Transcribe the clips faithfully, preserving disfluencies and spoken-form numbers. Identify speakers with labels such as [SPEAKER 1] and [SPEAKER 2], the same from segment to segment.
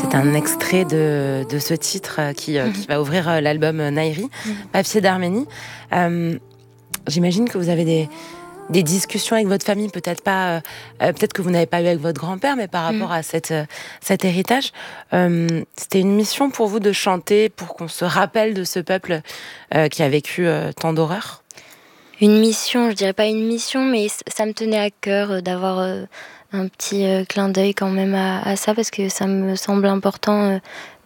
[SPEAKER 1] C'est un extrait de, de ce titre qui, mmh. qui va ouvrir l'album Naïri, mmh. Papier d'Arménie. Euh, j'imagine que vous avez des, des discussions avec votre famille, peut-être pas, euh, peut-être que vous n'avez pas eu avec votre grand-père, mais par rapport mmh. à cette, euh, cet héritage. Euh, c'était une mission pour vous de chanter pour qu'on se rappelle de ce peuple euh, qui a vécu euh, tant d'horreurs?
[SPEAKER 2] Une mission, je dirais pas une mission, mais ça me tenait à cœur d'avoir euh, un petit euh, clin d'œil quand même à, à ça, parce que ça me semble important euh,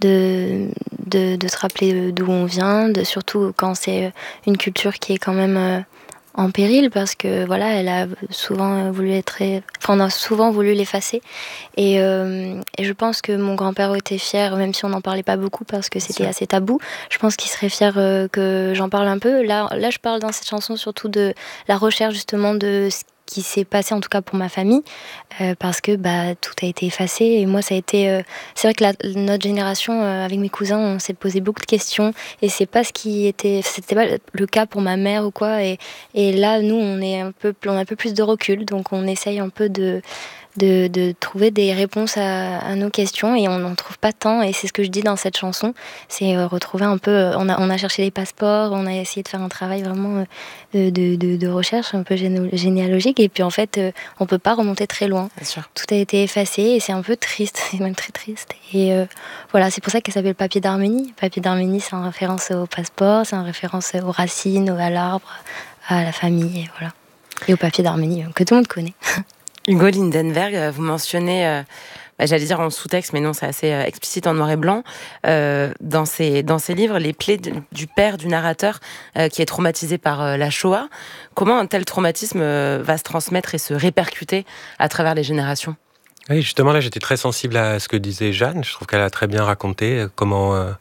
[SPEAKER 2] de, de, de se rappeler d'où on vient, de, surtout quand c'est une culture qui est quand même euh, en péril, parce que voilà, elle a souvent voulu être, enfin, on a souvent voulu l'effacer, et, euh, et je pense que mon grand-père était fier, même si on n'en parlait pas beaucoup parce que c'était assez tabou. Je pense qu'il serait fier euh, que j'en parle un peu. Là, là, je parle dans cette chanson surtout de la recherche justement de ce qui s'est passé, en tout cas pour ma famille, euh, parce que bah, tout a été effacé. Et moi, ça a été... Euh, c'est vrai que la, notre génération, euh, avec mes cousins, on s'est posé beaucoup de questions, et c'est pas ce qui était... C'était pas le cas pour ma mère ou quoi. Et, et là, nous, on, est un peu, on a un peu plus de recul, donc on essaye un peu de... De, de trouver des réponses à, à nos questions, et on n'en trouve pas tant, et c'est ce que je dis dans cette chanson, c'est euh, retrouver un peu, euh, on, a, on a cherché les passeports, on a essayé de faire un travail vraiment euh, de, de, de recherche un peu géné- généalogique, et puis en fait euh, on peut pas remonter très loin, tout a été effacé, et c'est un peu triste, c'est même très triste, et euh, voilà, c'est pour ça qu'elle s'appelle Papier d'Arménie. Papier d'Arménie, c'est en référence au passeport, c'est en référence aux racines, à l'arbre, à la famille, et voilà, et au papier d'Arménie que tout le monde connaît.
[SPEAKER 1] Hugo Lindenberg, vous mentionnez, euh, bah, j'allais dire en sous-texte, mais non, c'est assez euh, explicite en noir et blanc, euh, dans, ses, dans ses livres, les plaies de, du père du narrateur euh, qui est traumatisé par euh, la Shoah. Comment un tel traumatisme euh, va se transmettre et se répercuter à travers les générations?
[SPEAKER 3] Oui, justement, là, j'étais très sensible à ce que disait Jeanne. Je trouve qu'elle a très bien raconté comment... Euh...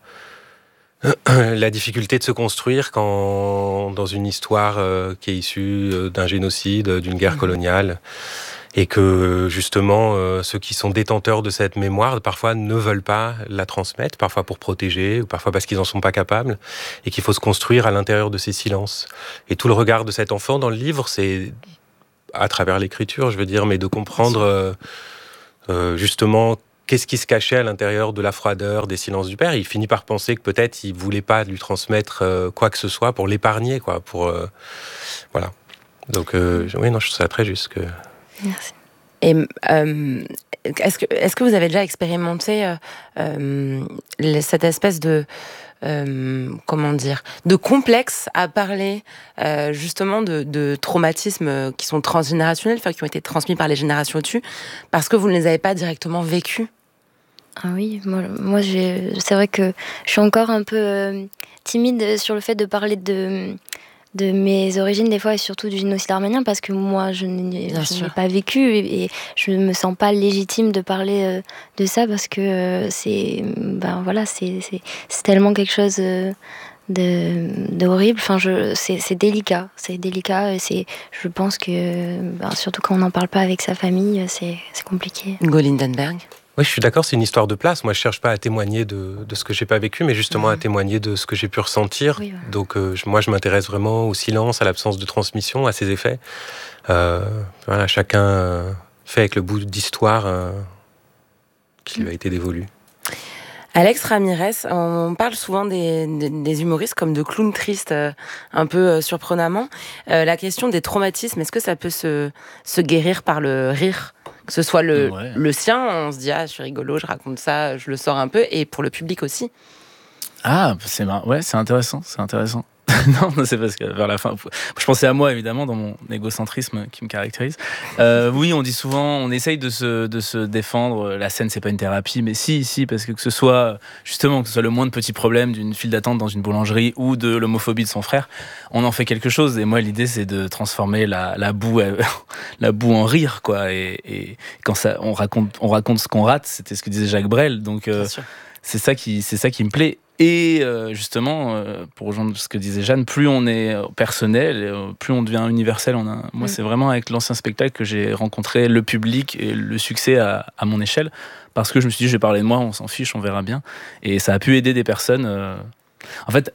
[SPEAKER 3] la difficulté de se construire quand, dans une histoire euh, qui est issue euh, d'un génocide, d'une guerre coloniale, et que justement euh, ceux qui sont détenteurs de cette mémoire parfois ne veulent pas la transmettre, parfois pour protéger, ou parfois parce qu'ils n'en sont pas capables, et qu'il faut se construire à l'intérieur de ces silences. Et tout le regard de cet enfant dans le livre, c'est à travers l'écriture, je veux dire, mais de comprendre euh, euh, justement qu'est-ce qui se cachait à l'intérieur de la froideur, des silences du père. Il finit par penser que peut-être il voulait pas lui transmettre euh, quoi que ce soit pour l'épargner, quoi. Pour euh, voilà. Donc euh, oui, non, je trouve ça très juste que.
[SPEAKER 2] Merci.
[SPEAKER 1] Et euh, est-ce que est-ce que vous avez déjà expérimenté euh, euh, cette espèce de Euh, comment dire, de complexe à parler euh, justement de, de traumatismes qui sont transgénérationnels, enfin qui ont été transmis par les générations au-dessus, parce que vous ne les avez pas directement vécus?
[SPEAKER 2] Ah oui, moi, moi j'ai, c'est vrai que je suis encore un peu euh, timide sur le fait de parler de, de mes origines des fois, et surtout du génocide arménien, parce que moi je n'ai, je n'ai pas vécu, et, et je ne me sens pas légitime de parler euh, de ça, parce que euh, c'est, ben voilà, c'est, c'est, c'est tellement quelque chose euh, de, de horrible. Enfin, je, c'est, c'est délicat, c'est délicat, et c'est, je pense que ben, surtout quand on n'en parle pas avec sa famille, c'est, c'est compliqué.
[SPEAKER 1] Hugo Lindenberg.
[SPEAKER 3] Oui, je suis d'accord, c'est une histoire de place. Moi, je cherche pas à témoigner de, de ce que j'ai pas vécu, mais justement mmh. à témoigner de ce que j'ai pu ressentir. Oui, ouais. Donc, euh, je, moi, je m'intéresse vraiment au silence, à l'absence de transmission, à ses effets. Euh, voilà, chacun euh, fait avec le bout d'histoire euh, qui lui a été dévolu.
[SPEAKER 1] Alex Ramirez, on parle souvent des, des, des humoristes comme de clowns tristes, euh, un peu euh, surprenamment. Euh, la question des traumatismes, est-ce que ça peut se, se guérir par le rire ? Que ce soit le, ouais. le sien, on se dit « Ah, je suis rigolo, je raconte ça, je le sors un peu », et pour le public aussi.
[SPEAKER 4] Ah, c'est marrant. Ouais, c'est intéressant, c'est intéressant. Non, c'est parce que vers la fin, je pensais à moi évidemment dans mon égocentrisme qui me caractérise. Euh, oui, on dit souvent, on essaye de se, de se défendre. La scène, c'est pas une thérapie, mais si, si, parce que que ce soit justement que ce soit le moindre petit problème d'une file d'attente dans une boulangerie ou de l'homophobie de son frère, on en fait quelque chose. Et moi, l'idée, c'est de transformer la, la boue, la boue en rire, quoi. Et, et quand ça, on raconte, on raconte ce qu'on rate. C'était ce que disait Jacques Brel. Donc, euh, c'est ça qui, c'est ça qui me plaît. Et euh, justement, euh, pour rejoindre ce que disait Jeanne, plus on est personnel, euh, plus on devient universel. On a, moi, mmh. c'est vraiment avec l'ancien spectacle que j'ai rencontré le public et le succès à, à mon échelle, parce que je me suis dit, je vais parler de moi, on s'en fiche, on verra bien. Et ça a pu aider des personnes. Euh... En fait,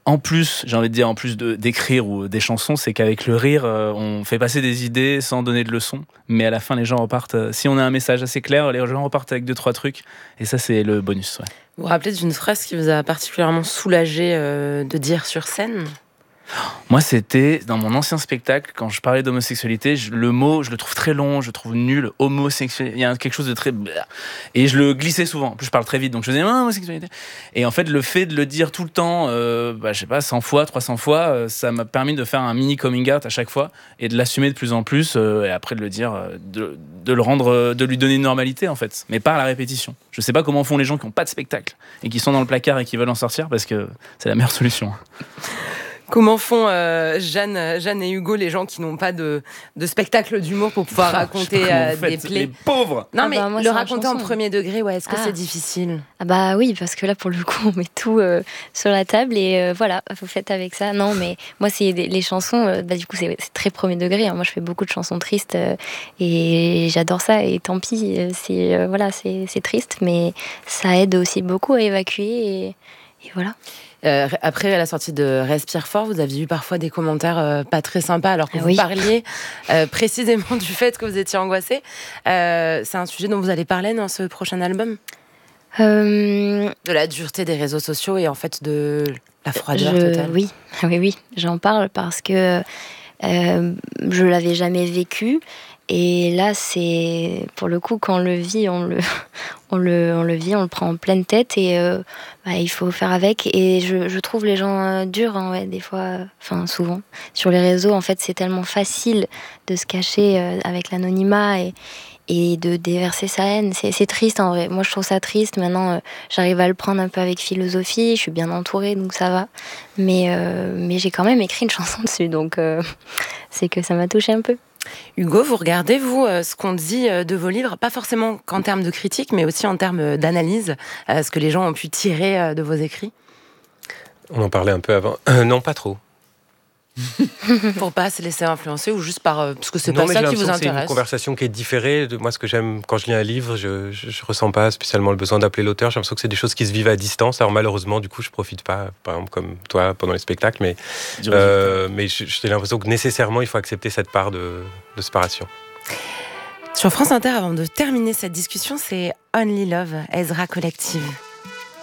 [SPEAKER 4] en plus, j'ai envie de dire, en plus de, d'écrire ou des chansons, c'est qu'avec le rire, euh, on fait passer des idées sans donner de leçons. Mais à la fin, les gens repartent. Euh, si on a un message assez clair, les gens repartent avec deux, trois trucs. Et ça, c'est le bonus. Ouais.
[SPEAKER 1] Vous vous rappelez d'une phrase qui vous a particulièrement soulagé euh, de dire sur scène ?
[SPEAKER 4] Moi, c'était dans mon ancien spectacle, quand je parlais d'homosexualité, je, le mot, je le trouve très long, je le trouve nul, homosexuel, il y a quelque chose de très... Et je le glissais souvent, en plus je parle très vite, donc je faisais ah, homosexualité. Et en fait, le fait de le dire tout le temps, euh, bah, je sais pas, cent fois, trois cents fois, euh, ça m'a permis de faire un mini coming out à chaque fois, et de l'assumer de plus en plus, euh, et après de le dire, euh, de, de le rendre, euh, de lui donner une normalité, en fait, mais par la répétition. Je sais pas comment font les gens qui n'ont pas de spectacle, et qui sont dans le placard et qui veulent en sortir, parce que c'est la meilleure solution.
[SPEAKER 1] Comment font euh, Jeanne, Jeanne et Hugo, les gens qui n'ont pas de, de spectacle d'humour pour pouvoir raconter euh, des plaies ?
[SPEAKER 4] Les pauvres.
[SPEAKER 1] Non,
[SPEAKER 2] Ah
[SPEAKER 1] mais
[SPEAKER 2] bah, moi,
[SPEAKER 1] le
[SPEAKER 2] c'est en
[SPEAKER 1] raconter en
[SPEAKER 2] chanson.
[SPEAKER 1] premier degré, ouais, est-ce que
[SPEAKER 2] Ah.
[SPEAKER 1] c'est difficile ?
[SPEAKER 2] Ah bah oui, parce que là, pour le coup, on met tout euh, sur la table et euh, voilà, vous faites avec ça. Non, mais moi, c'est des- les chansons, euh, bah, du coup, c'est, c'est très premier degré. Hein. Moi, je fais beaucoup de chansons tristes euh, et j'adore ça. Et tant pis, euh, c'est, euh, voilà, c'est, c'est triste, mais ça aide aussi beaucoup à évacuer et, et voilà.
[SPEAKER 1] Euh, après la sortie de Respire fort, vous aviez eu parfois des commentaires euh, pas très sympas alors que
[SPEAKER 2] Ah
[SPEAKER 1] vous
[SPEAKER 2] oui.
[SPEAKER 1] parliez euh, précisément du fait que vous étiez angoissée. Euh, c'est un sujet dont vous allez parler dans ce prochain album ?
[SPEAKER 2] Euh,
[SPEAKER 1] De la dureté des réseaux sociaux et en fait de la froideur
[SPEAKER 2] je-
[SPEAKER 1] totale.
[SPEAKER 2] Oui, oui, oui, j'en parle parce que euh, je l'avais jamais vécu. Et là, c'est pour le coup, quand on le vit, on le, on le, on le vit, on le prend en pleine tête et euh, bah, il faut faire avec. Et je, je trouve les gens euh, durs, hein, ouais, des fois, enfin souvent. Sur les réseaux, en fait, c'est tellement facile de se cacher euh, avec l'anonymat et, et de déverser sa haine. C'est, c'est triste en vrai. Moi, je trouve ça triste. Maintenant, euh, j'arrive à le prendre un peu avec philosophie. Je suis bien entourée, donc ça va. Mais, euh, mais j'ai quand même écrit une chanson dessus, donc euh, c'est que ça m'a touchée un peu.
[SPEAKER 1] Hugo, vous regardez, vous, euh, ce qu'on dit euh, de vos livres, pas forcément qu'en termes de critique, mais aussi en termes euh, d'analyse, euh, ce que les gens ont pu tirer euh, de vos écrits,
[SPEAKER 3] On en parlait un peu avant. Euh, non, pas trop.
[SPEAKER 1] pour pas se laisser influencer ou juste par... euh, parce que c'est
[SPEAKER 3] Non,
[SPEAKER 1] pas
[SPEAKER 3] mais
[SPEAKER 1] ça
[SPEAKER 3] j'ai
[SPEAKER 1] qui vous
[SPEAKER 3] l'impression que c'est une
[SPEAKER 1] intéresse.
[SPEAKER 3] conversation qui est différée. De moi, ce que j'aime quand je lis un livre, je, je, je ressens pas spécialement le besoin d'appeler l'auteur. J'ai l'impression que c'est des choses qui se vivent à distance. Alors malheureusement, du coup, je profite pas, par exemple, comme toi, pendant les spectacles. Mais, euh, mais j'ai l'impression que nécessairement, il faut accepter cette part de, de séparation.
[SPEAKER 1] Sur France Inter, avant de terminer cette discussion, c'est Only Love, Ezra Collective.